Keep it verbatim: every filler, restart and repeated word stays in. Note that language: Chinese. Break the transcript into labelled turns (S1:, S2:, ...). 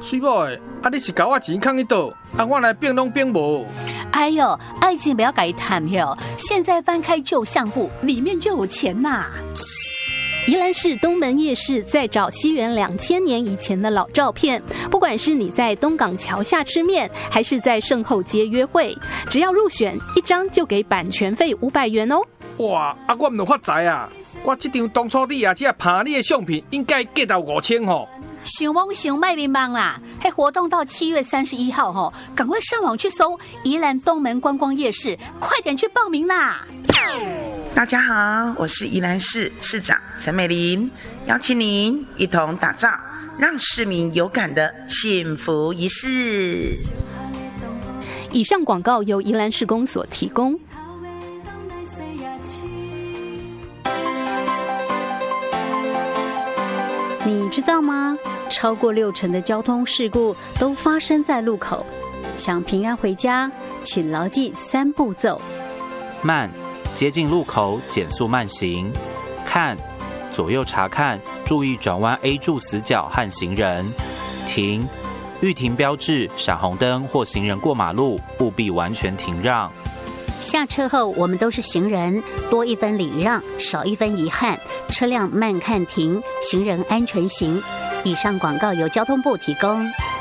S1: 水某的，啊你是甲我钱藏去倒，啊我来变拢变无。
S2: 哎呦，爱情不要改谈哟！现在翻开旧相簿，里面就有钱呐。
S3: 宜兰市东门夜市在找西元两千年以前的老照片，不管是你在东港桥下吃面，还是在圣后街约会，只要入选一张就给版权费五百元哦。
S1: 哇，啊我唔能发财啊！我这张当初你啊，这拍你的相片应该价到五千吼。
S2: 想梦想卖迷茫啦！还活动到七月三十一号吼，赶快上网去搜宜兰东门观光夜市，快点去报名啦！
S4: 大家好，我是宜兰市市长陈美玲，邀请您一同打造让市民有感的幸福仪式。
S3: 以上广告由宜兰市公所提供。
S5: 你知道吗？超过六成的交通事故都发生在路口。想平安回家，请牢记三步骤：
S6: 慢，接近路口减速慢行；看，左右查看，注意转弯 A 柱死角和行人；停，遇停标志、闪红灯或行人过马路，务必完全停让。
S7: 下车后，我们都是行人，多一分礼让，少一分遗憾。车辆慢看停，行人安全行。以上广告由交通部提供。